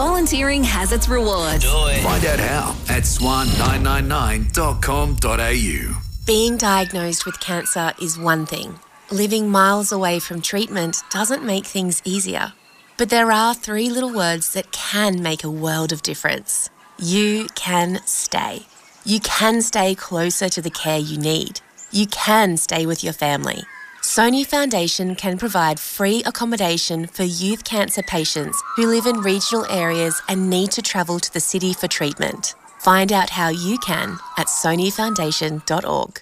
Volunteering has its rewards. Find out how at swan999.com.au. Being diagnosed with cancer is one thing. Living miles away from treatment doesn't make things easier. But there are 3 little words that can make a world of difference. You can stay. You can stay closer to the care you need. You can stay with your family. Sony Foundation can provide free accommodation for youth cancer patients who live in regional areas and need to travel to the city for treatment. Find out how you can at sonyfoundation.org.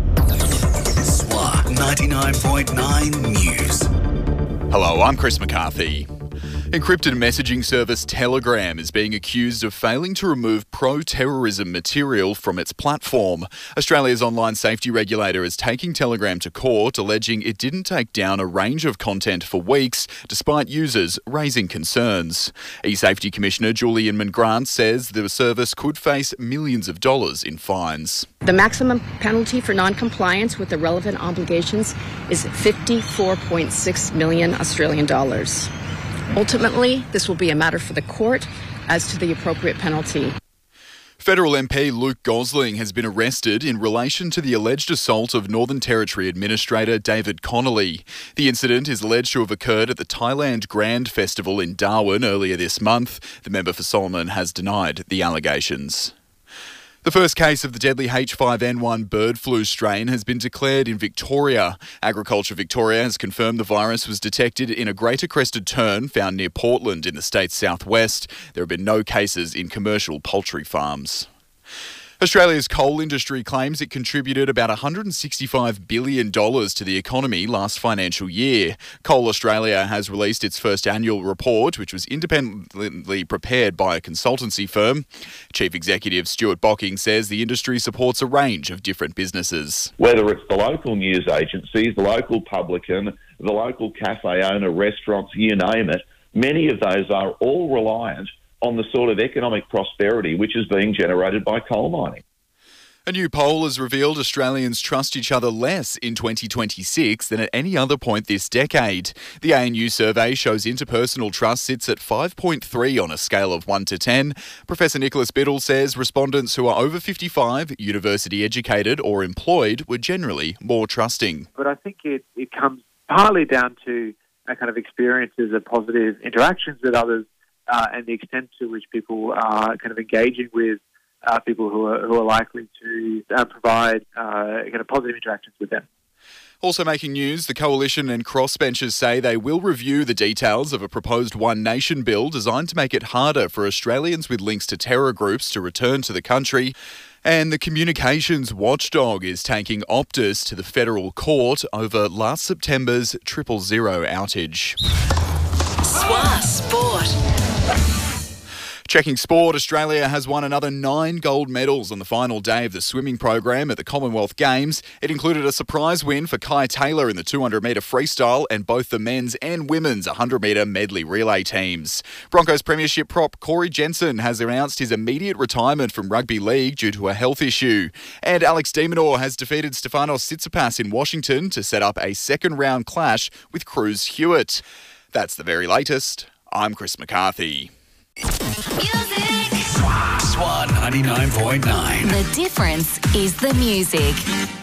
SWA 99.9 News. Hello, I'm Chris McCarthy. Encrypted messaging service Telegram is being accused of failing to remove pro-terrorism material from its platform. Australia's online safety regulator is taking Telegram to court, alleging it didn't take down a range of content for weeks, despite users raising concerns. eSafety Commissioner Julian McGrath says the service could face millions of dollars in fines. The maximum penalty for non-compliance with the relevant obligations is 54.6 million Australian dollars. Ultimately, this will be a matter for the court as to the appropriate penalty. Federal MP Luke Gosling has been arrested in relation to the alleged assault of Northern Territory Administrator David Connolly. The incident is alleged to have occurred at the Thailand Grand Festival in Darwin earlier this month. The member for Solomon has denied the allegations. The first case of the deadly H5N1 bird flu strain has been declared in Victoria. Agriculture Victoria has confirmed the virus was detected in a greater crested tern found near Portland in the state's southwest. There have been no cases in commercial poultry farms. Australia's coal industry claims it contributed about $165 billion to the economy last financial year. Coal Australia has released its first annual report, which was independently prepared by a consultancy firm. Chief Executive Stuart Bocking says the industry supports a range of different businesses. Whether it's the local news agencies, the local publican, the local cafe owner, restaurants, you name it, many of those are all reliant on the sort of economic prosperity which is being generated by coal mining. A new poll has revealed Australians trust each other less in 2026 than at any other point this decade. The ANU survey shows interpersonal trust sits at 5.3 on a scale of 1 to 10. Professor Nicholas Biddle says respondents who are over 55, university educated or employed were generally more trusting. But I think it comes partly down to a kind of experiences of positive interactions with others, and the extent to which people are kind of engaging with people who are likely to provide kind of positive interactions with them. Also making news, the Coalition and crossbenchers say they will review the details of a proposed One Nation bill designed to make it harder for Australians with links to terror groups to return to the country. And the communications watchdog is taking Optus to the federal court over last September's 000 outage. SWA Sport. Checking sport, Australia has won another 9 gold medals on the final day of the swimming program at the Commonwealth Games. It included a surprise win for Kai Taylor in the 200-metre freestyle and both the men's and women's 100-metre medley relay teams. Broncos premiership prop Corey Jensen has announced his immediate retirement from rugby league due to a health issue. And Alex de Minaur has defeated Stefanos Tsitsipas in Washington to set up a second-round clash with Cruz Hewitt. That's the very latest. I'm Chris McCarthy. SWA 99.9. The difference is the music.